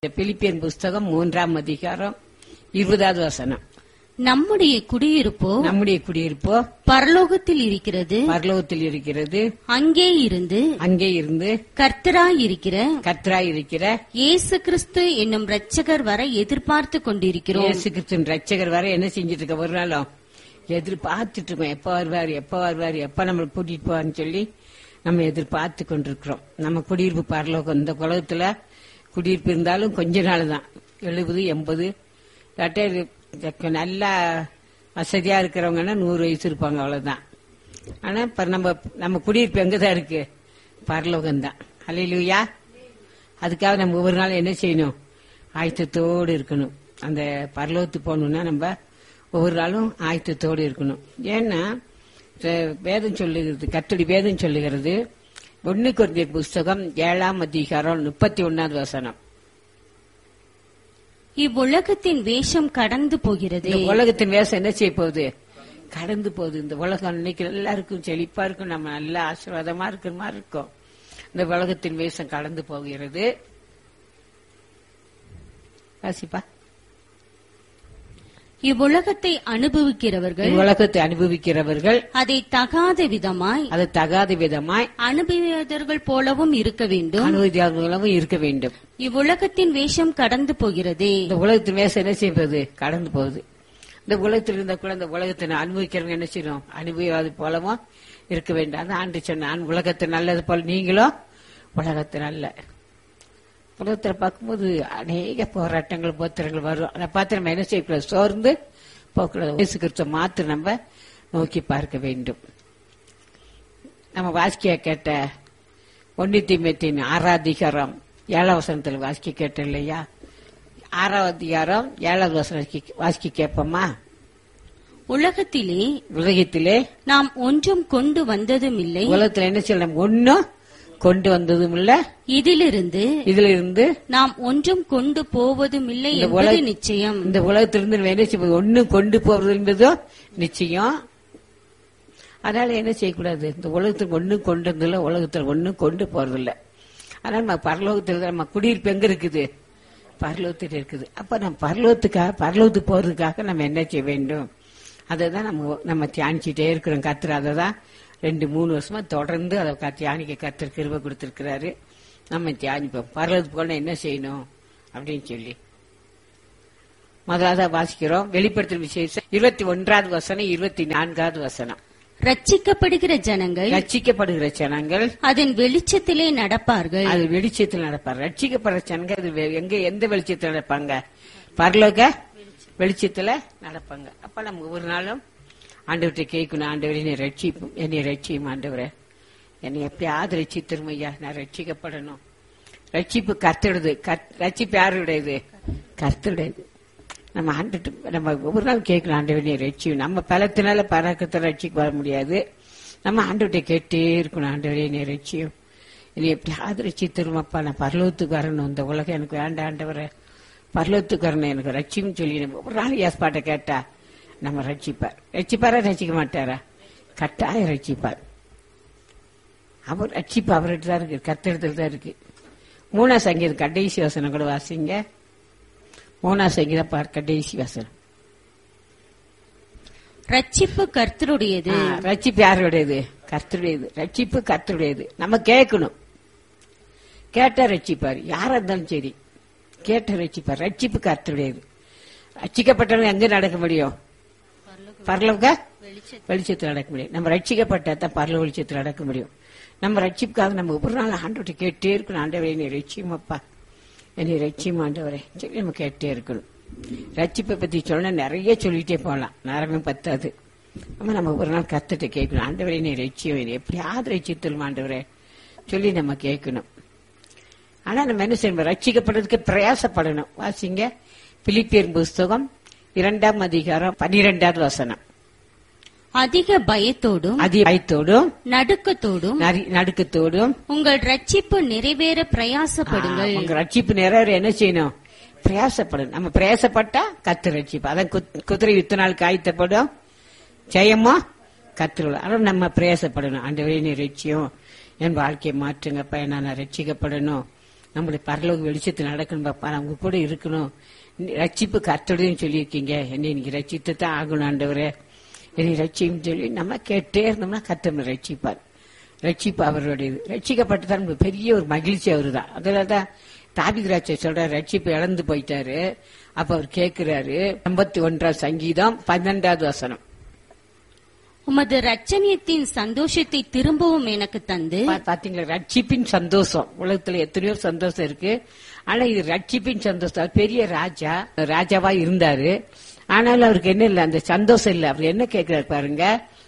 Philippian புஸ்தகம் 3ஆம் அதிகாரம் 20வது வசனம். நம்முடைய குடியிருப்போ பரலோகத்தில் இருக்கிறது. அங்கே இருந்து கர்த்தராயிருக்கிற இயேசு கிறிஸ்து என்னும் இரட்சகர் வர எதிர்பார்த்து கொண்டிருக்கிறோம். இயேசு கிறிஸ்து இரட்சகர் வர என்ன செஞ்சிட்டு இருக்க? ஒரு நாளும் எதிர்பார்த்துட்டு இருக்கோம். எப்ப வருவாரு, எப்ப நம்மளை கூட்டிட்டு போவான்னு சொல்லி நம்ம எதிர்பார்த்து கொண்டிருக்கிறோம். நம்ம குடியிருப்பு பரலோகம். இந்த உலகத்துல குடியிருப்பு இருந்தாலும் கொஞ்ச நாள் தான், 70, 80, நல்லா வசதியா இருக்கிறவங்கன்னா 100 வயசு இருப்பாங்க, அவ்வளவுதான். ஆனா இப்ப நம்ம குடியிருப்பு எங்கதான் இருக்கு? பரலோகம்தான். அல்லேலூயா. அதுக்காக நம்ம ஒவ்வொரு நாளும் என்ன செய்யணும்? ஆயத்தத்தோடு இருக்கணும். அந்த பரலோகத்துக்கு போகணும்னா நம்ம ஒவ்வொரு நாளும் ஆயத்தத்தோடு இருக்கணும். ஏன்னா வேதம் சொல்லுகிறது, கர்த்தருடைய வேதம் சொல்லுகிறது, 1 கொரிந்தியர் புஸ்தகம் 7ஆம் அதிகாரம் 31வது வசனம். இவ்வுலகத்தின் வேஷம் கடந்து போகிறது. உலகத்தின் வேஷம் என்ன செய்ய போகுது? கடந்து போகுது. இந்த உலகம் இன்னைக்கு எல்லாருக்கும் செழிப்பா இருக்கும், நம்ம நல்ல ஆசீர்வாதமா இருக்கிற மாதிரி இருக்கும். இந்த உலகத்தின் வேஷம் கடந்து போகிறது. வாசிப்பா. இவ்வுலகத்தை அனுபவிக்கிறவர்கள் அதை தகாத விதமாய் அனுபவியவர்கள் போலவும் இருக்க வேண்டும். இவ்வுலகத்தின் வேஷம் கடந்து போகிறது. இந்த உலகத்தின் வேஷம் என்ன செய்வது? கடந்து போகுது. இந்த உலகத்தில் இருந்த கூட இந்த உலகத்தை அனுபவிக்கிறவங்க என்ன செய்யணும்? அனுபவியாது போலவும் இருக்க வேண்டும். அதான் ஆண்டு சொன்னான், உலகத்தை நல்லது போல நீங்களும் உலகத்தை நல்ல. உலகத்துல பார்க்கும்போது அநேக போராட்டங்கள் போத்திரங்கள் வரும். அதை பார்த்து நம்ம என்ன செய்யக்கூடாது? சோர்ந்து போகக்கூடாது. இயேசு கிறிஸ்துவை மாத்திரம் நம்ம நோக்கி பார்க்க வேண்டும். நம்ம வாசிக்க கேட்ட 1 தீமோத்தேயு 6ஆம் அதிகாரம் 7ஆம் வசனத்துல வாசிக்க கேட்ட இல்லையா? 6ஆம் அதிகாரம் 7வது வசனம் வாசிக்க கேட்போமா? உலகத்திலே நாம் ஒன்றும் கொண்டு வந்ததும் இல்லை. உலகத்துல என்ன செய்யலாம்? ஒன்னும் கொண்டு வந்ததும் இல்ல. இதிலிருந்து நாம் ஒன்றும் கொண்டு போவதும் இல்லை என்பது நிச்சயம். இந்த உலகத்திலிருந்து என்ன செய்வது? ஒன்னும் கொண்டு போவது என்பதும் நிச்சயம். அதனால என்ன செய்யக்கூடாது? இந்த உலகத்துக்கு ஒன்னும் கொண்டு வந்ததில்ல, உலகத்துல ஒன்னும் கொண்டு போறதில்ல. அதனால நம்ம பரலோகத்துல நம்ம குடியிருப்பு எங்க இருக்குது? பரலோகத்தில் இருக்குது. அப்ப நம்ம பரலோகத்துக்கு போறதுக்காக நம்ம என்ன செய்ய வேண்டும்? அதைதான் நம்ம தியானிச்சுட்டே இருக்கிறோம். கர்த்தர் அதை தான் 2-3 வருஷமா தொடர்ந்து அதை தியானிக்க கர்த்தர் கிருபை கொடுத்திருக்கிறாரு. நம்ம தியானிப்போம். பரலோகத்துக்கு போனா என்ன செய்யணும் அப்படின்னு சொல்லி முதலாவது வாசிக்கிறோம். வெளிப்படுத்தும் விசேஷம் 21வது வசனம் 24வது வசனம். ரட்சிக்கப்படுகிற ஜனங்கள் அதன் வெளிச்சத்திலே நடப்பார்கள். அது வெளிச்சத்தில் நடப்பார். ரட்சிக்கப்படுற ஜனங்கள் அது எந்த வெளிச்சத்தில் நடப்பாங்க? பரலோக வெளிச்சத்துல நடப்பாங்க. அப்ப நம்ம ஒவ்வொரு நாளும் ஆண்டவர்கிட்ட கேட்கணும், ஆண்டவரே என்னை ரட்சியும், ஆண்டவரே என்னை எப்பயாவது ரட்சித்திரும் ஐயா, நான் ரட்சிக்கப்படணும். ரட்சிப்பு கர்த்தருடையது. ரட்சிப்பு யாருடையது? கர்த்தருடையது. நம்ம நம்ம ஒவ்வொரு நாள் கேட்கணும், ஆண்டவரே ரட்சியும். நம்ம பலத்தினால பராக்கத்தை ரட்சிக்கு வர முடியாது. நம்ம ஆண்டவர்கிட்ட கேட்டே இருக்கணும், ஆண்டவரே என்னை ரட்சியும், என்னை எப்படியாவது ரட்சித்திரும் அப்பா, நான் பரலோகத்துக்கு வரணும். இந்த உலகம் எனக்கு வேண்டாம் ஆண்டவரே, பரலோகத்துக்கு வரணும், எனக்கு ரட்சியும் சொல்லி நம்ம ஒரு நாள் ஏற்பாட்டை கேட்டா நம்ம ரட்சிப்பாரா ரட்சிக்க மாட்டாரா? கட்டாயம் ரட்சிப்பார். அவர் ரட்சிப்பு அவர்கிட்ட தான் இருக்கு, கர்த்தரிடத்துல தான் இருக்கு. 3ஆம் சங்கீதம் கடைசி வசனம் கூட வாசிங்க. 3ஆம் சங்கீதம் கடைசி வசனம். ரட்சிப்பு கர்த்தருடையது. ரட்சிப்பு யாருடையது? கர்த்தருடையது. ரட்சிப்பு கர்த்தருடையது. நம்ம கேட்கணும். கேட்டா ரட்சிப்பார். யாரா இருந்தாலும் சரி கேட்ட ரட்சிப்பார். ரட்சிப்பு கர்த்தருடையது. ரட்சிக்கப்பட்டவங்க எங்க நடக்க முடியும்? பரலோக வெளிச்சத்தில் நடக்க முடியும். நம்ம ரட்சிக்கப்பட்டதான் பரலோக வெளிச்சத்தில் நடக்க முடியும். நம்ம ரட்சிப்புக்காக நம்ம ஒவ்வொரு நாள் ஆண்டவரை கேட்டே இருக்கணும். ஆண்டவரே என்னை ரட்சியும் அப்பா, என்னை ரட்சியும் ஆண்டவரே சொல்லி நம்ம கேட்டே இருக்கணும். ரட்சிப்பை பத்தி சொன்னா நிறைய சொல்லிட்டே போகலாம், நேரமே பத்தாது. நம்ம ஒரு நாள் கர்த்தர்ட்ட கேட்கணும், ஆண்டவரே என்னை ரட்சியும், என்னை எப்படியாவது ரட்சித்தலும் ஆண்டவரே சொல்லி நம்ம கேட்கணும். ஆனா நம்ம என்ன செய்யணும்? ரட்சிக்கப்படுறதுக்கு பிரயாசப்படணும். வாசிங்க பிலிப்பியர் புஸ்தகம் 2ஆம் அதிகாரம் 12வது வசனம். அதிக பயத்தோடும் நடுக்கத்தோடும் உங்கள் ரட்சிப்பு நிறைவேற பிரயாசப்படுங்கள். உங்க ரட்சிப்பு நிறைவேற என்ன செய்யணும்? பிரயாசப்படும். நம்ம பிரயாசப்பட்டா கர்த்தர் ரட்சிப்பு. அதான் குதிரை யுத்த நாள் காய்த்தப்படும், ஜெயமா கர்த்தர். ஆனா நம்ம பிரயாசப்படணும். ஆண்டவரே நீ ரட்சியும், என் வாழ்க்கையை மாற்றுங்கப்பா, நான் ரட்சிக்கப்படணும், நம்மளுடைய பரலோக வெளிச்சத்தில் நடக்கணும் பாப்பா, நான் உங்க கூட இருக்கணும். ரட்சிப்பு கர்த்தருடையன்னு சொல்லியிருக்கீங்க, என்னை நீங்க ரட்சித்து தான் ஆகணும் ஆண்டவரே, என்னை ரட்சியும் சொல்லி நம்ம கேட்டே இருந்தோம்னா கர்த்தர் ரட்சிப்பார். ரட்சிப்பு அவருடையது. ரட்சிக்கப்பட்டுதான் நமக்கு பெரிய ஒரு மகிழ்ச்சி அவரு தான். அதனாலதான் தாவீது ராஜா சொல்றாரு, ரட்சிப்பு இழந்து போயிட்டாரு. அப்ப அவர் கேட்கிறாரு, 51 சங்கீதம் 12வது வசனம். உமது ரட்சணியத்தின் சந்தோஷத்தை திரும்பவும் எனக்கு தந்து. பாத்தீங்களா, ரட்சிப்பின் சந்தோஷம். உலகத்துல எத்தனையோ சந்தோஷம் இருக்கு, ஆனா இது ரட்சிப்பின் சந்தோஷம். அவர் பெரிய ராஜாவா இருந்தாரு, ஆனாலும் அவருக்கு என்ன இல்ல, அந்த சந்தோஷம் இல்ல. அவர் என்ன கேட்கிறாரு பாருங்க,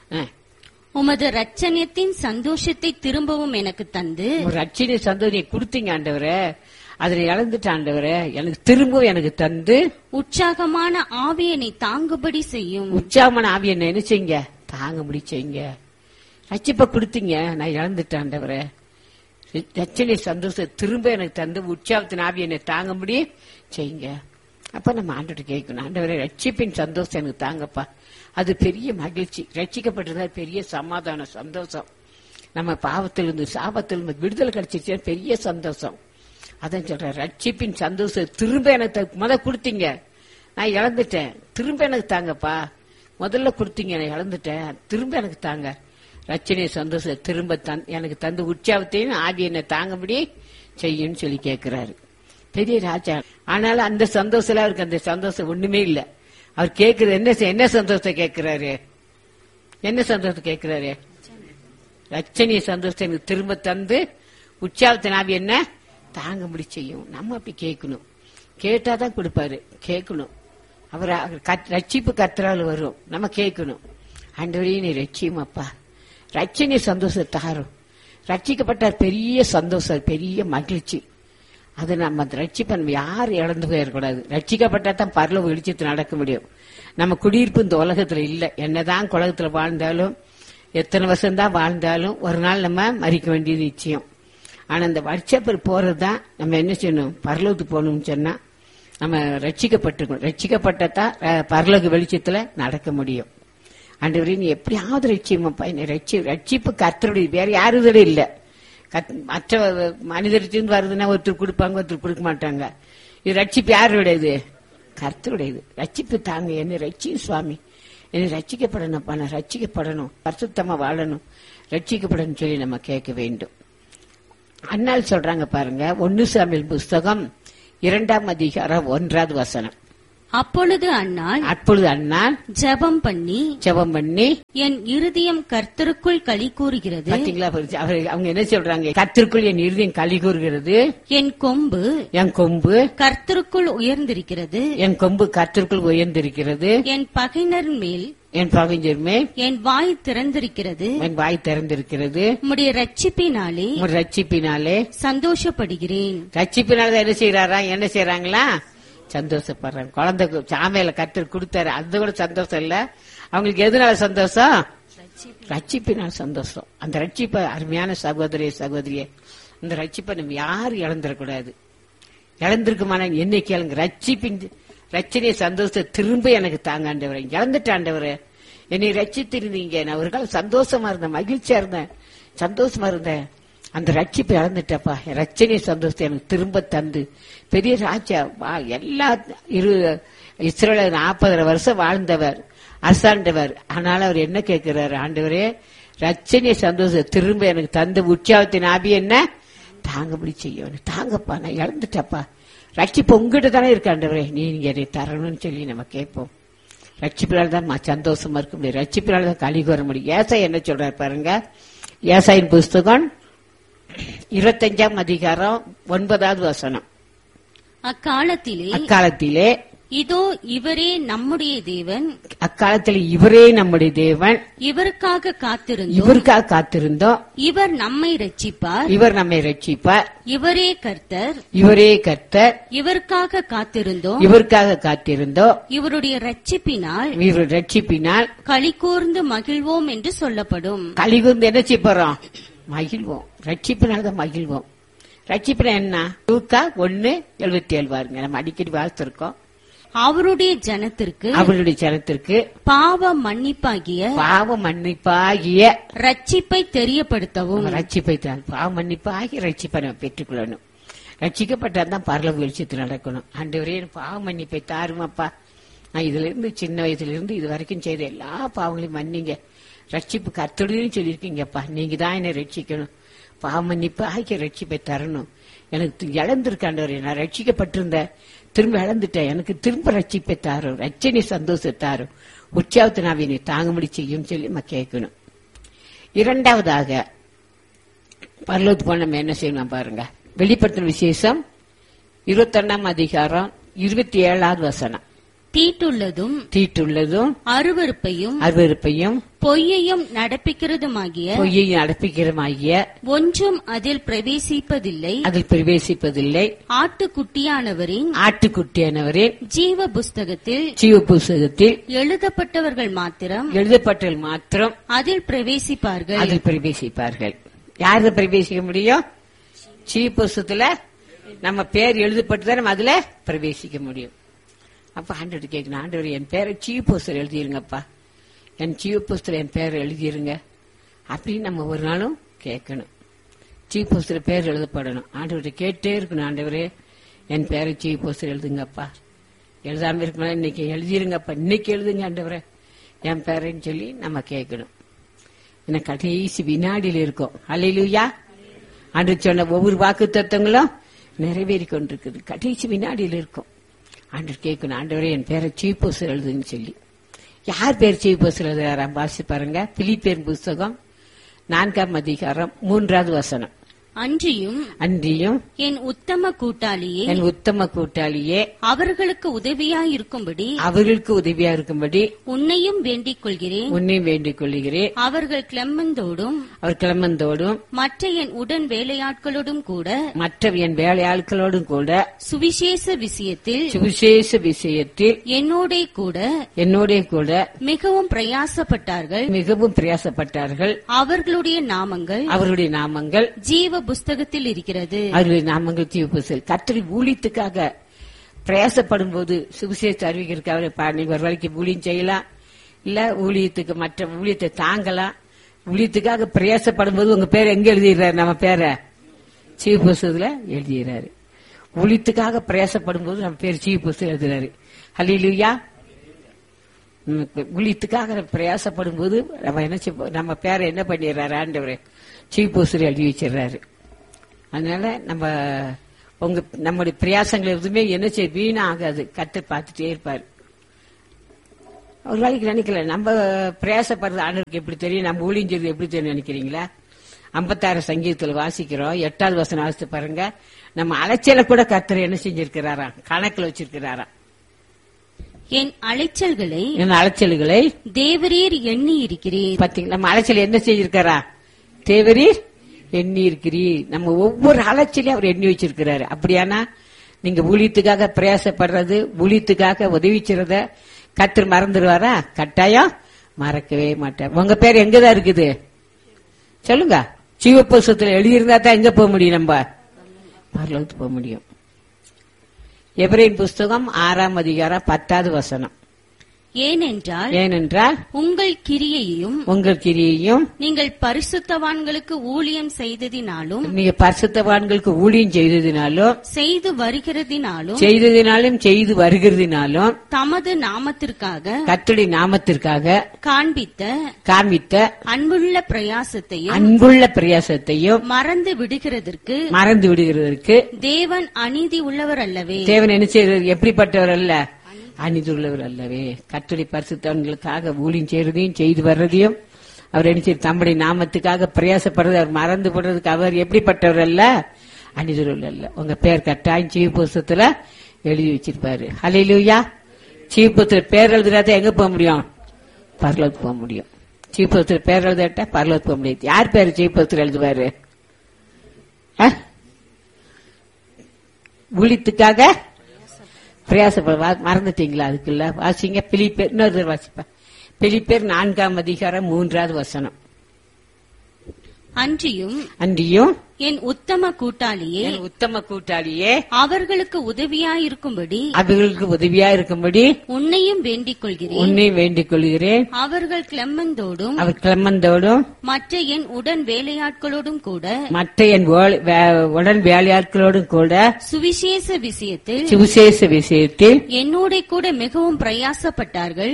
உமது ரட்சணியத்தின் சந்தோஷத்தை திரும்பவும் எனக்கு தந்து. ரட்சணிய சந்தோஷம் கொடுத்தீங்க ஆண்டவரே, அதை இழந்துட்ட ஆண்டவரே, எனக்கு திரும்பவும் எனக்கு தந்து உற்சாகமான ஆவியனை தாங்குபடி செய்யும். உற்சாகமான ஆவியை என்ன செய்யுங்க, தாங்க முடி செய்யுங்க. ரட்சிப்பை கொடுத்தீங்க, நான் இழந்துட்டேன் ஆண்டவரே, ரட்சணிய சந்தோஷம் திரும்ப எனக்கு தந்து உற்சாகத்தின் ஆவியை என்னை தாங்க முடி செய்யுங்க. அப்ப நம்ம ஆண்டவரை கேட்கணும், ஆண்டவரே ரட்சிப்பின் சந்தோஷம் எனக்கு தாங்கப்பா. அது பெரிய மகிழ்ச்சி. ரட்சிக்கப்பட்டதா பெரிய சமாதானம், சந்தோஷம். நம்ம பாவத்திலிருந்து சாபத்திலிருந்து விடுதலை கிடைச்சிருச்சு, பெரிய சந்தோஷம். அதான் சொல்ற, ரட்சிப்பின் சந்தோஷம் திரும்ப எனக்கு கொடுத்தீங்க, நான் இழந்துட்டேன், திரும்ப எனக்கு தாங்கப்பா. முதல்ல கொடுத்தீங்க, நான் இழந்துட்டேன், திரும்ப எனக்கு தாங்க. ரட்சணிய சந்தோஷம் திரும்ப எனக்கு தந்து உற்சாகத்தையும் ஆவி என்ன தாங்கபடி செய்யுன்னு சொல்லி கேட்கிறாரு பெரிய ராஜா. ஆனாலும் அந்த சந்தோஷம் அவருக்கு அந்த சந்தோஷம் ஒண்ணுமே இல்ல. அவர் கேட்கறது என்ன சந்தோஷத்தை கேட்கிறாரு, என்ன சந்தோஷத்தை கேட்கிறாரு, ரட்சணிய சந்தோஷத்தை எனக்கு திரும்ப தந்து உற்சாகத்தின் ஆவி என்ன தாங்க முடி செய்யும். நம்ம அப்படி கேட்கணும், கேட்டாதான் கொடுப்பாரு. கேட்கணும், அவர் ரட்சிப்பு கர்த்தரால் வரும். நம்ம கேட்கணும், ஆண்டவரே நீ ரட்சியும் அப்பா, ரட்சணிய சந்தோஷத்தை தாரும். ரட்சிக்கப்பட்டார் பெரிய சந்தோஷம், பெரிய மகிழ்ச்சி. அது நம்ம ரட்சிப்பை நம்ம யாரும் இழந்து போயிடக்கூடாது. ரட்சிக்கப்பட்டா தான் பரலோக வெளிச்சத்தில் நடக்க முடியும். நம்ம குடியிருப்பு இந்த உலகத்துல இல்ல. என்னதான் உலகத்துல வாழ்ந்தாலும், எத்தனை வருஷம் தான் வாழ்ந்தாலும், ஒரு நாள் நம்ம மறிக்க வேண்டியது நிச்சயம். ஆனா இந்த வாட்ஸ்அப்பில் போறதுதான் நம்ம என்ன செய்யணும், பரலோகத்துக்கு போகணும்னு சொன்னா நம்ம ரட்சிக்கப்பட்டிருக்கணும். ரட்சிக்கப்பட்டதான் பரலோக வெளிச்சத்துல நடக்க முடியும். ஆண்டவரே நீ எப்படியாவது ரட்சியமாப்பா, என்னை ரட்சிப்பு கர்த்தருடைய, வேற யாருதோட இல்ல. மற்ற மனிதர்கிட்ட வருதுன்னா ஒருத்தர் கொடுப்பாங்க, ஒருத்தர் கொடுக்க மாட்டாங்க. இது ரட்சிப்பு யாருடையது, கர்த்தருடையது. ரட்சிப்பு தாங்க, என்னை ரட்சியும் சுவாமி, என்னை ரட்சிக்கப்படணும்ப்பா, நான் ரட்சிக்கப்படணும், பரிசுத்தமா வாழணும், ரட்சிக்கப்படணும் சொல்லி நம்ம கேட்க வேண்டும். அன்னாள் சொல்றாங்க பாருங்க, 1 சாமுவேல் புஸ்தகம் 2ஆம் அதிகாரம் 1வது வசனம். அப்பொழுது அன்னாள் ஜெபம் பண்ணி என் இருதயம் கர்த்தருக்குள் களி கூறுகிறது. பாத்தீங்களா, அவங்க என்ன சொல்றாங்க, கர்த்தருக்குள் என் இருதயம் களி கூறுகிறது, என் கொம்பு கர்த்தருக்குள் உயர்ந்திருக்கிறது, என் கொம்பு கர்த்தருக்குள் உயர்ந்திருக்கிறது, என் பகைஞர் மேல் என் வாய் திறந்திருக்கிறது, உம்முடைய ரட்சிப்பினாலே சந்தோஷப்படுகிறேன். ரட்சிப்பினால என்ன செய்யறாரா, என்ன செய்யறாங்களா, சந்தோஷப்படுறாங்க. குழந்தை சாமையில கர்த்தர் கொடுத்தாரு, அது கூட சந்தோஷம் இல்ல அவங்களுக்கு. எதுனால சந்தோஷம், ரட்சிப்பினால் சந்தோஷம். அந்த ரட்சிப்பை அருமையான சகோதரியே, இந்த ரட்சிப்பை நம்ம யாரும் இழந்துடக்கூடாது. இழந்திருக்குமான என்ன கேளுங்க, ரட்சணிய சந்தோஷத்தை திரும்ப எனக்கு தாங்க ஆண்டவரே, இழந்துட்ட ஆண்டவரே, என்னை ரட்சித்திருந்தீங்க, நான் ஒரு காலம் சந்தோஷமா இருந்தேன், மகிழ்ச்சியா இருந்தேன், சந்தோஷமா இருந்தேன், அந்த ரட்சிப்பை இழந்துட்டப்பா, ரட்சணிய சந்தோஷத்தை எனக்கு திரும்ப தந்து பெரிய ராஜா. எல்லா இஸ்ரவேல் 40 வருஷம் வாழ்ந்தவர், அரசாண்டவர். ஆனாலும் அவர் என்ன கேட்கிறாரு, ஆண்டவரே ரட்சணிய சந்தோஷத்தை திரும்ப எனக்கு தந்து உற்சாகத்தின் ஆவி என்ன தாங்கபடி செய்ய தாங்கப்பா, நான் இழந்துட்டப்பா, ரட்சிப்பு உங்ககிட்ட தானே இருக்கு ஆண்டவரே, நீங்க என்னை தரணும்னு சொல்லி நம்ம கேட்போம். ரட்சிப்பினால தான் சந்தோஷமா இருக்க முடியும், ரட்சிப்பினால தான் களி கூற முடியும். ஏசாய் என்ன சொல்றாரு பாருங்க, ஏசாயின் புஸ்தகம் 25ஆம் அதிகாரம் 9வது வசனம். அக்காலத்திலே இதோ இவரே நம்முடைய தேவன், அக்காலத்தில் இவரே நம்முடைய தேவன், இவருக்காக காத்திருந்தோம், இவர் நம்மை ரட்சிப்பார், இவரே கர்த்தர், இவருக்காக காத்திருந்தோம், இவருடைய ரட்சிப்பினால் களி கூர்ந்து மகிழ்வோம் என்று சொல்லப்படும். களி கூர்ந்து என்ன செய்ய போறோம், மகிழ்வோம். ரட்சிப்பினால்தான் மகிழ்வோம். ரட்சிப்பினா என்ன, லூக்கா 1:77 பாருங்க, நம்ம அடிக்கடி வாசித்திருக்கோம். அவருடைய ஜனத்திற்கு பாவ மன்னிப்பாகிய ரட்சிப்பை தெரியப்படுத்தவும். பாவ மன்னிப்பாகிய ரட்சிப்பை நம்ம பெற்றுக்கொள்ளணும். ரட்சிக்கப்பட்டாதான் பரலோக வெளிச்சத்தில் நடக்கணும். ஆண்டவரே பாவ மன்னிப்பை தாருமாப்பா, நான் இதுல இருந்து சின்ன வயசுல இருந்து இது வரைக்கும் செய்த எல்லா பாவங்களையும் மன்னிங்க, ரட்சிப்பு கர்த்தருடையன்னு சொல்லியிருக்கீங்கப்பா, நீங்க தான் என்னை ரட்சிக்கணும், பாவ மன்னிப்பு ஆகிய ரட்சிப்பை தரணும். எனக்கு இழந்திருக்காண்டவரே, நான் ரட்சிக்கப்பட்டிருந்த திரும்ப இழந்துட்டேன், எனக்கு திரும்ப ரட்சிப்பை தாரும், ரட்சணை சந்தோஷத்தாரும், உற்சாகத்தை நான் என்னை தாங்கும்படி செய்யும் சொல்லி நம்ம கேட்கணும். இரண்டாவதாக பரலோகத்துக்கு போன நம்ம என்ன செய்யணும் பாருங்க. வெளிப்படுத்தின விசேஷம் 21 அதிகாரம் 27வது வசனம். தீட்டுள்ளதும் அருவருப்பையும் பொய்யையும் நடப்பிக்கிறதுமாகிய ஒன்றும் அதில் பிரவேசிப்பதில்லை. ஆட்டுக்குட்டியானவரின் ஜீவ புஸ்தகத்தில் எழுதப்பட்டவர்கள் மாத்திரம் அதில் பிரவேசிப்பார்கள். யாரு பிரவேசிக்க முடியும்? ஜீவ புஸ்தகத்துல நம்ம பேர் எழுதப்பட்டு நம்ம அதுல பிரவேசிக்க முடியும். அப்ப ஆண்டவர் கேட்கணும், ஆண்டவர் என் பேரை ஜீவ புஸ்தகம் எழுதிருங்கப்பா, என் ஜீவ புஸ்தகம் என் பேரை எழுதிருங்க அப்படின்னு நம்ம ஒரு நாளும் கேட்கணும். ஜீவ புஸ்தகம் பேர் எழுதப்படணும். ஆண்டவர்கிட்ட கேட்டே இருக்கணும், ஆண்டவரே என் பேரை ஜீவ புஸ்தகம் எழுதுங்கப்பா, எழுதாம இருக்கணும் இன்னைக்கு எழுதிருங்கப்பா, இன்னைக்கு எழுதுங்க ஆண்டவரே என் பேரைன்னு சொல்லி நம்ம கேட்கணும். எனக்கு கடைசி வினாடியில் இருக்கும். அல்லேலூயா. ஆண்டவர் சொன்ன ஒவ்வொரு வாக்கு தத்துவங்களும் நிறைவேறி கொண்டிருக்குது, கடைசி வினாடியில் இருக்கும். ஆண்டவர் கேட்கணும், ஆண்டவரே என் பேரை ஜீவ புஸ்தகம் எழுதுன்னு சொல்லி. யார் பேர் ஜீவ புஸ்தகம் எழுதுறாராம் வாசி பாருங்க. பிலிப்பியர் புஸ்தகம் 4 அதிகாரம் 3வது வசனம். அன்றியும் என் உத்தம கூட்டாளியே அவர்களுக்கு உதவியாயிருக்கும்படி உன்னையும் வேண்டிக் கொள்கிறேன். அவர்கள் கிளெமந்தோடும் மற்ற என் உடன் வேலையாட்களோடும் கூட சுவிசேஷ விஷயத்தில் என்னோடே கூட மிகவும் பிரயாசப்பட்டார்கள். அவர்களுடைய நாமங்கள் ஜீவ புஸ்தகத்தில் இருக்கிறது. அவருடைய நாமங்கள் ஜீவ புஸ்தகம். கர்த்தருடைய ஊழியத்துக்காக பிரயாசப்படும் போது சுவிசேஷ அறிவிக்கிறதுக்காக நீங்க ஒரு வேலைக்கு ஊழியம் செய்யலாம், இல்ல ஊழியத்துக்கு மற்ற ஊழியத்தை தாங்கலாம். ஊழியத்துக்காக பிரயாசப்படும் போது உங்க பேர் எங்க எழுதிடுறாரு? நம்ம பேரை ஜீவ புஸ்தகத்துல எழுதிடுறாரு. ஊழியத்துக்காக பிரயாசப்படும் போது நம்ம பேர் ஜீவ புஸ்தகம் எழுதுறாரு. அல்லேலூயா. ஊழியத்துக்காக பிரயாசப்படும் போது நம்ம பேரை என்ன பண்ணிடுறாரு? ஆண்டவரே ஜீவ புஸ்தகம் எழுதி வச்சிடறாரு. அதனால நம்முடைய பிரயாசங்கள் எதுவுமே என்ன செய்ய வீணா ஆகாது. கர்த்தர் பார்த்துட்டே இருப்பாரு. ஒரு நாளைக்கு நினைக்கல நம்ம பிரயாசப்படுறது ஆண்டவருக்கு எப்படி தெரியும், நம்ம ஊழியம் செய்வது எப்படி தெரியும் நினைக்கிறீங்களா? 56 சங்கீதத்தில் வாசிக்கிறோம். 8வது வசனம் வாசித்து பாருங்க. நம்ம அலைச்சலை கூட கர்த்தர் என்ன செஞ்சிருக்கிறாராம், கணக்குல வச்சிருக்கிறாராம். என் அலைச்சல்களை தேவரீர் எண்ணி இருக்கிறீர். பாத்தீங்களா, நம்ம அலைச்சல் என்ன செஞ்சிருக்காரா? தேவரீர் எண்ணி இருக்கிறீர். நம்ம ஒவ்வொரு அலைச்சலையும் அவர் எண்ணி வச்சிருக்கிறாரு. அப்படியானா நீங்க ஊழியத்துக்காக பிரயாசப்படுறது, ஊழியத்துக்காக உதவி செய்றத கர்த்தர் மறந்துடுவாரா? கட்டாயம் மறக்கவே மாட்டார். உங்க பேர் எங்கதான் இருக்குது சொல்லுங்க. ஜீவ புஸ்தகத்துல எழுதியிருந்தா தான் எங்க போக முடியும்? நம்ம பரலோகத்துக்கு போக முடியும். எபிரேயர் புஸ்தகம் 6 அதிகாரம் 10வது வசனம். ஏனென்றால் உங்கள் கிரியையும் நீங்கள் பரிசுத்தவான்களுக்கு ஊழியம் செய்ததினாலும் செய்து வருகிறதினாலும் தமது நாமத்திற்காக கர்த்தருடைய நாமத்திற்காக காண்பித்த அன்புள்ள பிரயாசத்தையும் மறந்து விடுகிறதற்கு தேவன் அநீதி உள்ளவர் அல்லவே. தேவன் என்ன செய்யறது? எப்படிப்பட்டவர் அல்ல? அநீதியுள்ளவர் அல்லவே. கர்த்தருடைய பரிசுத்தவான்களுக்காக ஊழியம் செய்யறதையும் செய்து வர்றதையும் அவர் என்ன செய்ய தம்முடைய நாமத்துக்காக பிரயாசப்படுறது அவர் மறந்து போடுறதுக்கு அவர் எப்படிப்பட்டவர் அல்ல? அநீதியுள்ளவர் அல்ல. உங்க பேர் கட்டாயம் ஜீவ புஸ்தகத்துல எழுதி வச்சிருப்பாரு. அல்லேலூயா. ஜீவ புஸ்தகத்துல பேர் எழுதுறாத எங்க போக முடியும்? பரலோகத்துக்கு போக முடியும். ஜீவ புஸ்தகத்துல பேர் எழுதாட்டா பரலோகத்துக்கு போக முடியாது. யார் பேரு ஜீவ புஸ்தகத்துல எழுதுவாரு? ஊழியத்துக்காக பிரயாசப்பட மறந்துட்டீங்களா? அதுக்குள்ள வாசிங்க. பிலிப்பியர் இன்னொரு வாசிப்பா. பிலிப்பியர் 4 அதிகாரம் 3வது வசனம். அன்றியும் என் உத்தம கூட்டாளியே, என் உத்தம கூட்டாளியே, அவர்களுக்கு உதவியாயிருக்கும்படி உன்னையும் வேண்டிக் கொள்கிறேன். உன்னை வேண்டிக் கொள்கிறேன். அவர்கள் கிளெமந்தோடும் மற்ற என் உடன் வேலையாட்களோடும் கூட சுவிசேஷ விஷயத்தில் என்னோட கூட மிகவும் பிரயாசப்பட்டார்கள்.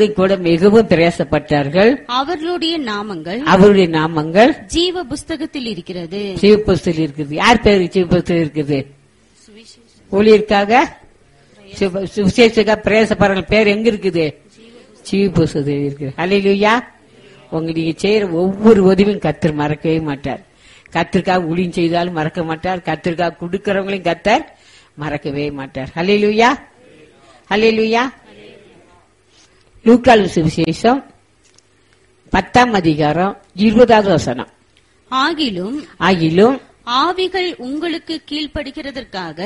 அவர்களுடைய நாமங்கள் ஜீவ புஸ்தகத்தில் இருக்கிறது. யார் பேரு ஜீவ புஸ்தகம் இருக்குது? ஊழியருக்காக சுவிசேஷத்துக்காக பிரயாசப்படுற பேர் எங்க இருக்குது? ஜீவ புஸ்தகம் இருக்குது. அல்லேலூயா. உங்க நீங்க செய்யற ஒவ்வொரு உதவியும் கர்த்தர் மறக்கவே மாட்டார். கர்த்தருக்காக ஊழியம் செய்தாலும் மறக்க மாட்டார். கர்த்தருக்காக கொடுக்கிறவங்களையும் கர்த்தர் மறக்கவே மாட்டார். அல்லேலூயா, அல்லேலூயா. லூக்கா சுவிசேஷம் 10ஆம் அதிகாரம் 20வது வசனம். ஆகிலும் ஆவிகள் உங்களுக்கு கீழ்ப்படுகிறதற்காக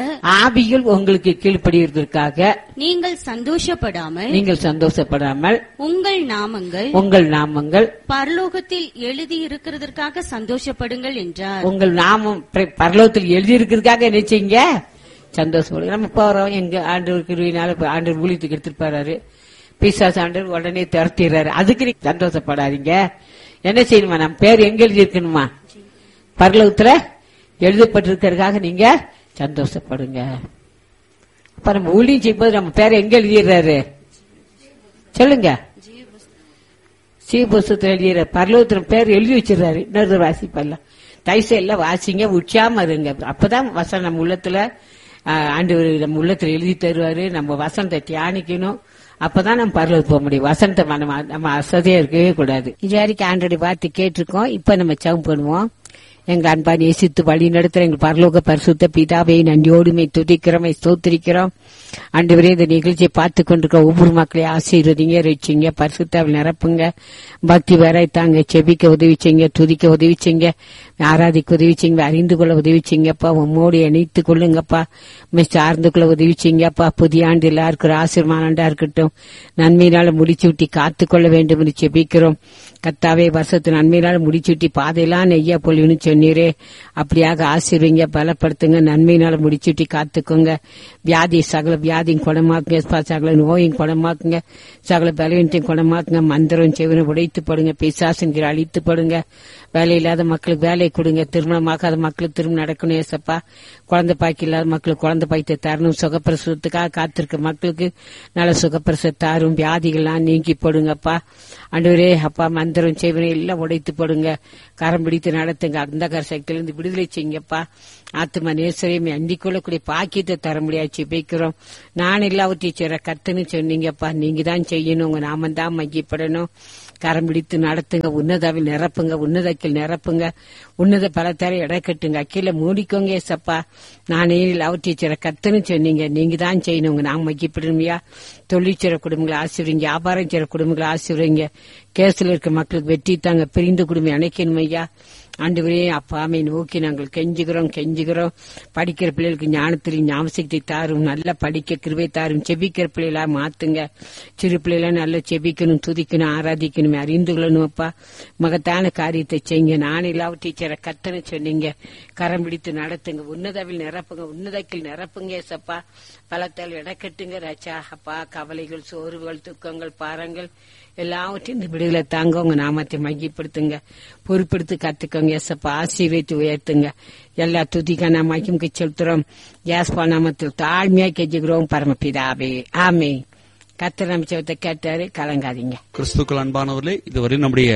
நீங்கள் சந்தோஷப்படாமல் உங்கள் நாமங்கள் பரலோகத்தில் எழுதியிருக்கிறதற்காக சந்தோஷப்படுங்கள் என்றார். உங்கள் நாமம் பரலோகத்தில் எழுதியிருக்கிறதுக்காக என்ன செய்யுங்க? சந்தோஷப்படுங்க. நம்ம போறோம், எங்க ஆண்டவர் ஊழியத்துக்கு எடுத்துட்டு போறாரு, பிசாசு ஆண்டவர் உடனே துரத்திடுறாரு. அதுக்கு நீங்க சந்தோஷப்படாதீங்க. என்ன செய்யணுமா? நம்ம பேர் எங்க எழுதி இருக்கணுமா? பரலோகத்துல எழுதப்பட்டிருக்கிறதுக்காக நீங்க சந்தோஷப்படுங்க. அப்ப நம்ம ஊழியம் செய்யும்போது நம்ம பேரை எங்க எழுதிடுறாரு? சொல்லுங்க. சீபுஸ்தகத்தில் எழுதிடுற பரலோகத்துல பேர் எழுதி வச்சிடறாரு. இன்னொரு வாசிப்பல்ல தைச எல்லாம் வாசிங்க, உச்சாம இருங்க. அப்பதான் வசனம் நம்ம உள்ளத்துல ஆண்டவர் நம்ம உள்ளத்துல எழுதி தருவாரு. நம்ம வசனத்தை தியானிக்கணும். அப்பதான் நம்ம பரலோகத்துக்கு போக முடியும். வசனத்தை நம்ம அசதியா இருக்கவே கூடாது. இது வரைக்கும் ஆண்டோடைய வார்த்தை கேட்டிருக்கோம். இப்ப நம்ம ஜெபம் பண்ணுவோம். எங்க அன்பா நேசித்து வழி நடத்துற எங்கள் பரலோக பரிசுத்த பிதாவை நன்றியோடுமை துதிக்கிறோம், ஸ்தோத்திரிக்கிறோம். ஆண்டவரே, இந்த நிகழ்ச்சியை பார்த்து கொண்டிருக்க ஒவ்வொரு மக்களையும் ஆசீர்வதிங்க, ரட்சிங்க, பரிசுத்தாவில் நிரப்புங்க, பக்தி வரைத்தாங்க, செபிக்க உதவிச்சிங்க, துதிக்க உதவிச்சிங்க, ஆராதிக்க உதவிச்சிங்க, அறிந்து கொள்ள உதவிச்சிங்கப்பா. உம்மோடு இணைத்து கொள்ளுங்கப்பா, சார்ந்து கொள்ள உதவிச்சிங்கப்பா. புதிய ஆண்டு எல்லாருக்கும் ஆசீர்வாத ஆண்டா இருக்கட்டும். நன்மையினால முடிச்சு விட்டி காத்துக்கொள்ள வேண்டும் என்று செபிக்கிறோம். கர்த்தாவே, வருஷத்து நன்மையினால முடிச்சு விட்டி பாதையெல்லாம் நெய்யா பொழிவுன்னு சொன்னீரே, அப்படியாக ஆசீர்வீங்க, பலப்படுத்துங்க. நன்மையினால முடிச்சுட்டி காத்துக்கோங்க. சகல வியாதியும் குணமாக்குங்க, சகல நோயும் குணமாக்குங்க, சகல பலவீனத்தையும் குணமாக்குங்க. மந்திரம் செவினை உடைத்து படுங்க, பிசாசுங்கிற அழித்து படுங்க. வேலை இல்லாத மக்களுக்கு வேலை கொடுங்க. திருமணமாகாத மக்களுக்கு திருமணம் நடக்கணும் ஏசப்பா. குழந்தை பாக்கி இல்லாத மக்களுக்கு குழந்தை பாய்த்தை தரணும். சுகப்பிரசவத்துக்காக காத்திருக்க மக்களுக்கு நல்ல சுகப்பிரசவ தாரும். வியாதிகள்லாம் நீக்கி போடுங்கப்பா. ஆண்டவரே அப்பா, மந்திரம் செவினை எல்லாம் உடைத்து போடுங்க. கரம் பிடித்து நடத்துங்க. அந்தகார சக்தியிலிருந்து விடுதலை செய்யுங்கப்பா. ஆத்மா நேசரையும் அண்டிக் கொள்ளக்கூடிய பாக்கியத்தை தர முடியாது பேக்கிறோம். நான் எல்லாவற்றையும் செய்ற கர்த்தன்னு சொன்னீங்கப்பா. நீங்க தான் செய்யணும். உங்க நாமந்தான் மையப்படணும். கரம் பிடித்து நடத்துங்க. உன்னதாவில் நிரப்புங்க, உன்னதக்கில் நிரப்புங்க. உன்னத பலத்தார இடக்கட்டுங்க. அக்கீழ மூடிக்கோங்க ஏசப்பா. நானே எல்லாவற்றையும் செய்ற கர்த்தன்னு சொன்னீங்க. நீங்க தான் செய்யணும். உங்க நாம மையப்படுமையா. தொழிற்சிற குடும்பங்களை ஆசீர்வதிங்க, வியாபாரம் செய்ற குடும்பங்களை ஆசீர்வதிங்க. கேஸ்ல இருக்க மக்களுக்கு வெற்றி தாங்க. பிரிந்த குடும்பம் அணைக்கணும் ஐயா. ஆண்டவரே அப்பாமை நோக்கி நாங்கள் கெஞ்சுகிறோம். படிக்கிற பிள்ளைகளுக்கு ஞானத்திலையும் ஞாபகத்தை தாரும். நல்லா படிக்க கிருபை தாரும். செபிக்கிற பிள்ளைகளா மாத்துங்க. சிறு பிள்ளைகளா நல்லா செபிக்கணும், துதிக்கணும், ஆராதிக்கணும், அறிந்து கொள்ளணும். அப்பா, மகத்தான காரியத்தை செய்யுங்க. நான் எல்லாவற்றையும் செய்ற கர்த்தனை சொன்னீங்க. கரம் பிடித்து நடத்துங்க. உன்னதவில் நிரப்புங்க, உன்னதக்கில் நிரப்புங்க ஏசப்பா. பலத்தால் இடக்கட்டுங்க ராஜா. அப்பா, கவலைகள், சோர்வுகள், துக்கங்கள், பாரங்கள் எல்லாவற்றையும் இந்த விடுதலை தாங்க. உங்க நாமத்தை மையப்படுத்துங்க, பொறுப்படுத்தி கத்துக்கோங்க ஏசப்பா. ஆசீர்வதித்து உயர்த்துங்க. எல்லா துதிக்கான மைக்கும் செலுத்துறோம். யாஸ்பா நாமத்தில் தாழ்மையா கெஞ்சுகிறோம் பரமபிதாவே, ஆமே. கர்த்தர் நமச்சவத்தை கேட்டாரு, கலங்காதீங்க. கிறிஸ்துக்கள் அன்பானவர்களே, இதுவரை நம்முடைய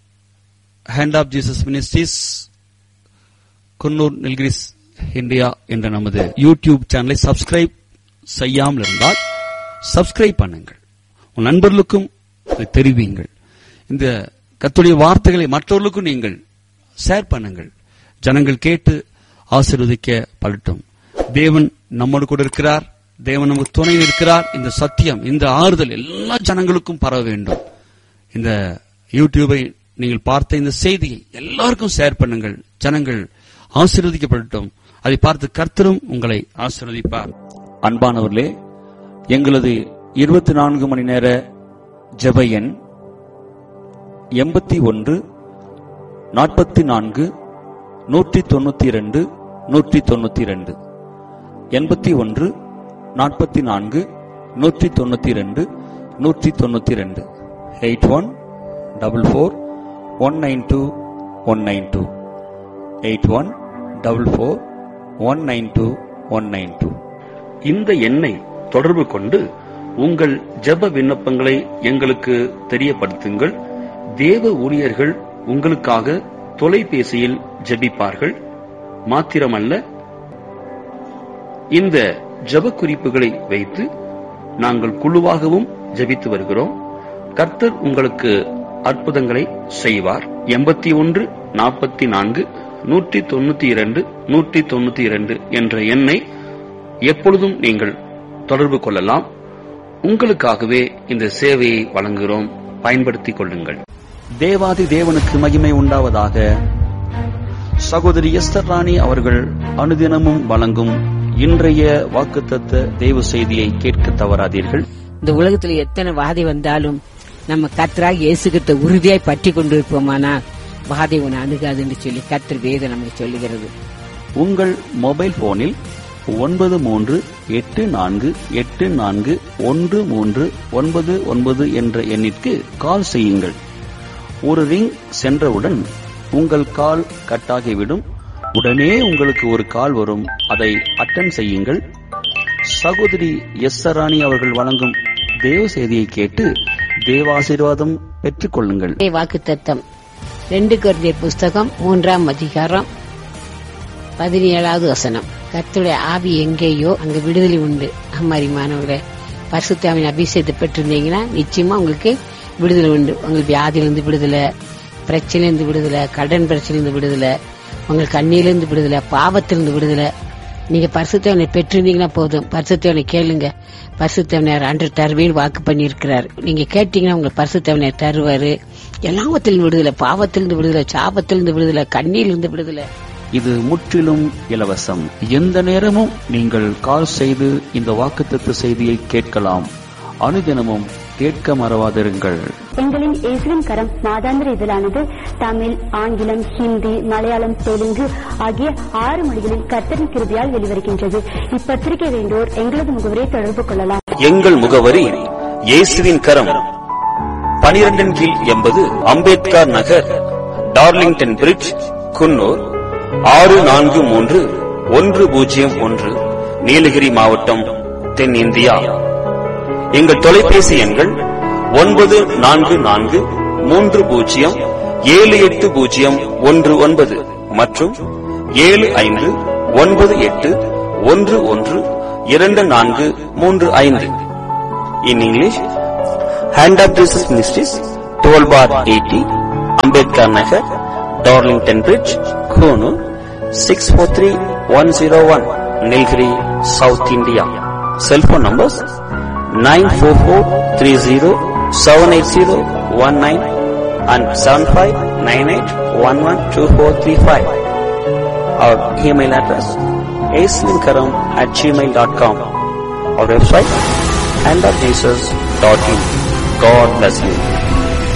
hand of Jesus ministries Coonoor Nilgiris India என்ற நமது யூடியூப் சேனலை சப்ஸ்கிரைப் செய்யாமல் இருந்தால் சப்ஸ்கிரைப் பண்ணுங்கள். உன் நண்பர்களுக்கும் தெரிவிங்கள். இந்த கர்த்தருடைய வார்த்தைகளை மற்றவர்களுக்கும் நீங்கள் ஷேர் பண்ணுங்கள். ஜனங்கள் கேட்டு ஆசீர்வதிக்கப்படட்டும். தேவன் நம்மோடு கூட இருக்கிறார். தேவன் நமக்கு துணை இருக்கிறார். இந்த சத்தியம், இந்த ஆறுதல் எல்லா ஜனங்களுக்கும் பரவ வேண்டும். இந்த யூடியூபை நீங்கள் பார்த்த இந்த செய்தியை எல்லாருக்கும் ஷேர் பண்ணுங்கள். ஜனங்கள் ஆசீர்வதிக்கப்படட்டும். அதை பார்த்து கர்த்தரும் உங்களை ஆசீர்வதிப்பார். அன்பானவர்களே, எங்களது 24 மணி நேர ஜெப எண் 81 44 192 192, 81 44 192 192, 8144 192 192, 8144 192 192. இந்த எண்ணை தொடர்பு கொண்டு உங்கள் ஜெப விண்ணப்பங்களை எங்களுக்கு தெரியப்படுத்துங்கள். தேவ ஊழியர்கள் உங்களுக்காக தொலைபேசியில் ஜெபிப்பார்கள். மாத்திரமல்ல, இந்த ஜெப குறிப்புகளை வைத்து நாங்கள் குழுவாகவும் ஜெபித்து வருகிறோம். கர்த்தர் உங்களுக்கு அற்புதங்களை செய்வார். 81 44 192 192 என்ற எண்ணை எப்பொழுதும் நீங்கள் தொடர்பு கொள்ளலாம். உங்களுக்காகவே இந்த சேவையை வழங்குகிறோம். பயன்படுத்திக் கொள்ளுங்கள். தேவாதி தேவனுக்கு மகிமை உண்டாவதாக. சகோதரி எஸ்தர் ராணி அவர்கள் அனுதினமும் வழங்கும் இன்றைய வாக்குத்தத்த தேவ செய்தியை கேட்க தவறாதீர்கள். இந்த உலகத்துல எத்தனை வாதை வந்தாலும் நம்ம கர்த்தராகிய இயேசு கிறிஸ்துவை உறுதியாய் பற்றி கொண்டிருப்போமானால் வாதை உன்னை அணுகாதுன்னு சொல்லி கர்த்தர் வேதம் நமக்கு சொல்லுகிறது. உங்கள் மொபைல் போனில் 9384841399 என்ற எண்ணிற்கு கால் செய்யுங்கள். ஒரு ரிங் சென்றவுடன் உங்கள் கால் கட்டாகிவிடும். உடனே உங்களுக்கு ஒரு கால் வரும். அதை அட்டெண்ட் செய்யுங்கள். சகோதரி எஸ்தர் ராணி அவர்கள் வழங்கும் தேவ செய்தியை கேட்டு தேவாசீர்வாதம் பெற்றுக் கொள்ளுங்கள். வாக்குத்தத்தம் 2 கொரிந்தியர் புஸ்தகம் 3ஆம் அதிகாரம் 17வது வசனம். கர்த்தருடைய ஆவி எங்கேயோ அங்க விடுதலை உண்டு. அம்மாரிமானவர்களே, பரிசுத்த ஆவியின் அபிஷேகத்தை பெற்றிருந்தீங்கன்னா நிச்சயமா உங்களுக்கு விடுதலை உண்டு. உங்களுக்கு வியாதியிலிருந்து விடுதலை, பிரச்சனையிலிருந்து விடுதலை, கடன் பிரச்சனையிலிருந்து விடுதலை, உங்களுக்கு கண்ணியிலிருந்து விடுதலை, பாவத்திலிருந்து விடுதலை. நீங்க பரிசுத்தவனை பெற்றிருந்தீங்கன்னா போதும். பரிசுத்தவனை கேளுங்க. பரிசுத்தவனர் ஆண்டவர் தருவேன்னு வாக்கு பண்ணி இருக்கிறார். நீங்க கேட்டீங்கன்னா உங்களுக்கு பரிசுத்தவனர் தருவாரு. எல்லாவத்திலிருந்து விடுதலை, பாவத்திலிருந்து விடுதலை, சாபத்திலிருந்து விடுதலை, கண்ணியிலிருந்து விடுதலை. இது முற்றிலும் இலவசம். எந்த நேரமும் நீங்கள் கால் செய்து இந்த வாக்குத்தத்த செய்தியை கேட்கலாம். அனுதினமும் கேட்க மறவாதிருங்கள். எங்களின் இயேசுவின் கரம் மாதாந்திர இதழானது தமிழ், ஆங்கிலம், ஹிந்தி, மலையாளம், தெலுங்கு ஆகிய 6 மொழிகளில் கர்த்தரின் கிருபையால் வெளிவருகின்றது. இப்பத்திரிகை வேண்டோர் எங்களது முகவரியை தொடர்பு கொள்ளலாம். எங்கள் முகவரி இயேசுவின் கரம், 12 கீழ் 80 அம்பேத்கர் நகர், டார்லிங்டன் பிரிட்ஜ், குன்னூர் 643101, நீலகிரி மாவட்டம், தென்னிந்தியா. எங்கள் தொலைபேசி எண்கள் 9443078019 மற்றும் 7598112435. In English, Hand of Jesus Ministries, 12 bar 80, Ambedkar Nagar, Darlington Bridge, Konoor, 643101, Nilgiri, South India. Cell phone numbers 944307801 and 7598112435. Our email address aislinkaram@gmail.com. Our website handofjesus.in. God bless you.